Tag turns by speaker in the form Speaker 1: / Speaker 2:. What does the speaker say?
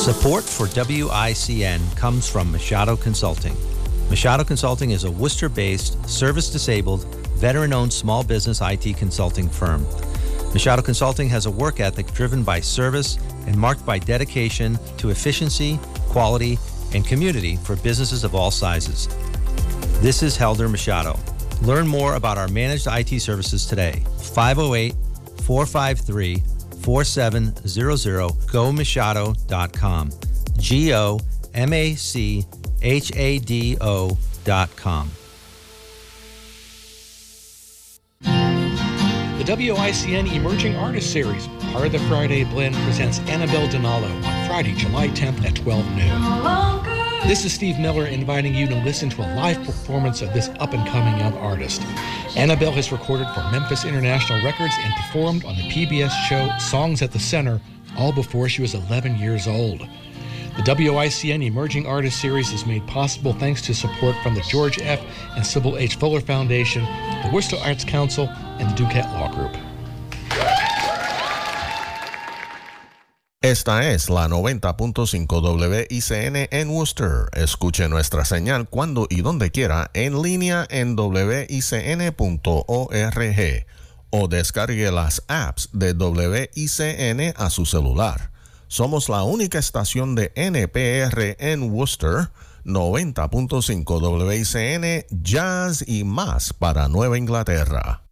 Speaker 1: Support for WICN comes from Machado Consulting. Machado Consulting is a Worcester-based, service-disabled, veteran-owned small business IT consulting firm. Machado Consulting has a work ethic driven by service and marked by dedication to efficiency, quality, and community for businesses of all sizes. This is Helder Machado. Learn more about our managed IT services today. 508-453-4700, gomachado.com. GOMACHADO.com.
Speaker 2: The WICN Emerging Artist Series, part of the Friday Blend, presents Annabelle Donalo on Friday, July 10th at 12 noon. This is Steve Miller inviting you to listen to a live performance of this up-and-coming young artist. Annabelle has recorded for Memphis International Records and performed on the PBS show Songs at the Center, all before she was 11 years old. The WICN Emerging Artist Series is made possible thanks to support from the George F. and Sybil H. Fuller Foundation, the Worcester Arts Council, and the Duquette Law Group.
Speaker 3: Esta es la 90.5 WICN en Worcester. Escuche nuestra señal cuando y donde quiera en línea en wicn.org o descargue las apps de WICN a su celular. Somos la única estación de NPR en Worcester, 90.5 WICN, jazz y más para Nueva Inglaterra.